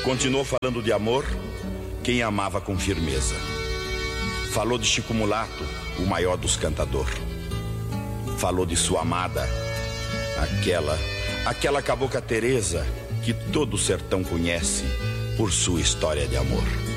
Continuou falando de amor quem amava com firmeza. Falou de Chico Mulato, o maior dos cantadores. Falou de sua amada, aquela cabocla Teresa que todo o sertão conhece por sua história de amor.